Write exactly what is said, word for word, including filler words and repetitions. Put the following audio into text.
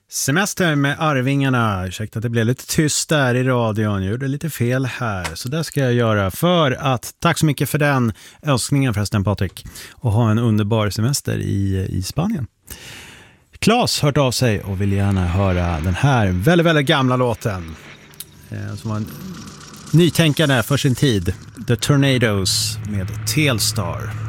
Semester med Arvingarna. Ursäkta att det blev lite tyst där i radion. Jag gjorde lite fel här. Så det ska jag göra för att, tack så mycket för den önskningen förresten Patrik. Och ha en underbar semester i, i Spanien. Claes hört av sig och vill gärna höra den här väldigt, väldigt gamla låten. Eh, som var en nytänkande för sin tid. The Tornadoes med Telstar.